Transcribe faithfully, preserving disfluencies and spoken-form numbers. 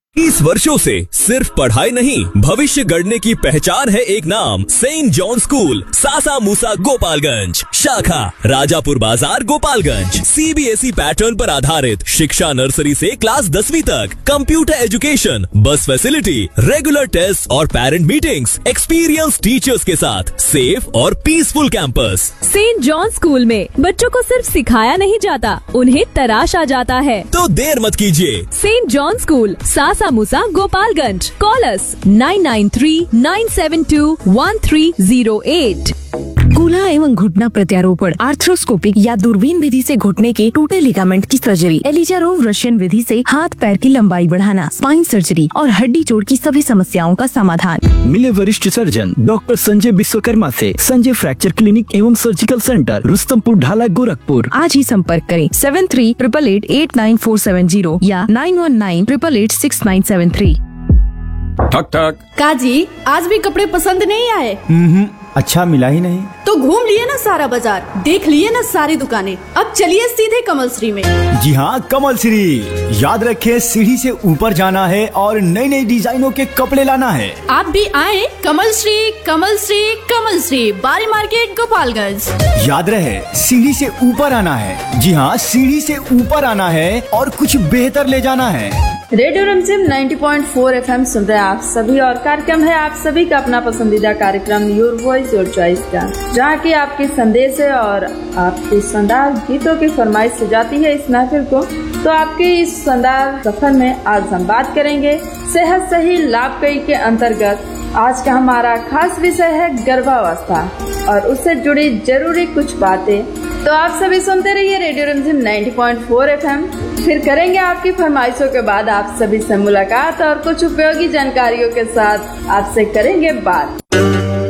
तीस वर्षों से सिर्फ पढ़ाई नहीं, भविष्य गढ़ने की पहचान है एक नाम, सेंट जॉन स्कूल, सासा मूसा गोपालगंज, शाखा राजापुर बाजार गोपालगंज। सीबीएसई पैटर्न पर आधारित शिक्षा नर्सरी से क्लास दसवीं तक, कंप्यूटर एजुकेशन, बस फैसिलिटी, रेगुलर टेस्ट और पेरेंट मीटिंग्स, एक्सपीरियंस टीचर्स के साथ सेफ और peaceful campus. Saint John school में बच्चों को सिर्फ सिखाया नहीं जाता, उन्हें तराशा जाता है। तो देर मत कीजिए। Saint John school, Sasa Musa Gopalganj. Call us nine nine three nine seven to one three zero eight. कूल्हा एवं घुटना प्रत्यारोपण, आर्थ्रोस्कोपिक या दूरबीन विधि से घुटने के टूटे लिगामेंट की सर्जरी, एलिजारोव रशियन विधि से हाथ पैर की लंबाई बढ़ाना, स्पाइन सर्जरी और हड्डी जोड़ की सभी समस्याओं का समाधान। मिले वरिष्ठ सर्जन डॉक्टर संजय विश्वकर्मा से संजय फ्रैक्चर क्लिनिक एवं सर्जिकल सेंटर, रुस्तमपुर ढाला, गोरखपुर। आज ही संपर्क करें seven three triple eight eight nine four seven zero या nine one nine triple eight six nine seven three. ठक ठक। काजी, आज भी कपड़े पसंद नहीं आए? हम्म, अच्छा मिला ही नहीं। तो घूम लिए ना सारा बाजार, देख लिए ना सारी दुकानें, अब चलिए सीधे कमल श्री में। जी हाँ, कमल श्री। याद रखें, सीढ़ी से ऊपर जाना है और नई नई डिजाइनों के कपड़े लाना है। आप भी आए कमल श्री, कमल श्री, कमल श्री, बारी मार्केट गोपालगंज। याद रहे, सीढ़ी से ऊपर आना है। जी हाँ, सीढ़ी से ऊपर आना है और कुछ बेहतर ले जाना है। Radio रमजिम ninety point four FM सुन रहे हैं आप सभी, और कार्यक्रम है आप सभी का अपना पसंदीदा कार्यक्रम योर वॉइस योर चॉइस का, जहाँ की आपके संदेश है और आपके शानदार गीतों की फरमाइश से जाती है इस महफिल को। तो आपके इस शानदार सफर में आज हम बात करेंगे सेहत सही लाभ कई के अंतर्गत। आज का हमारा खास विषय है गर्भावस्था और उससे जुड़ी जरूरी कुछ बातें। तो आप सभी सुनते रहिए radio रमजिम ninety point four FM. फिर करेंगे आपकी फरमाइशों के बाद आप सभी से मुलाकात और कुछ उपयोगी जानकारियों के साथ आपसे करेंगे बात।